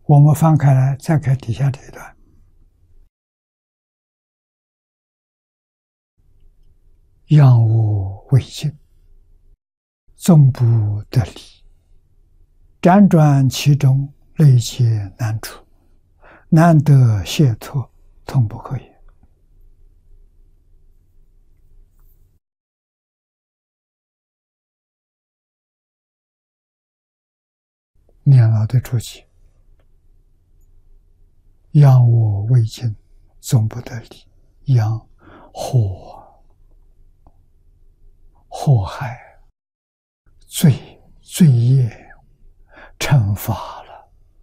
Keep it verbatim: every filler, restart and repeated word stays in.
我们翻开来，再看底下这一段。养我未尽，纵不得理，辗转其中，累劫难除，难得解脱，痛不可言。念老的注解：养我未尽，纵不得理，养祸祸害罪罪业，惩罚